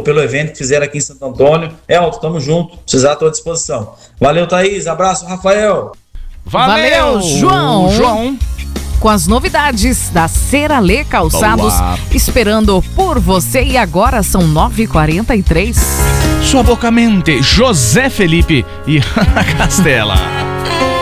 pelo evento que fizeram aqui em Santo Antônio. Elton, tamo junto, precisar, estou à disposição. Valeu, Thaís, abraço, Rafael. Valeu, João. Com as novidades da Ceralê Calçados, esperando por você. E agora são 9h43. Sua boca mente, José Felipe e Ana Castela.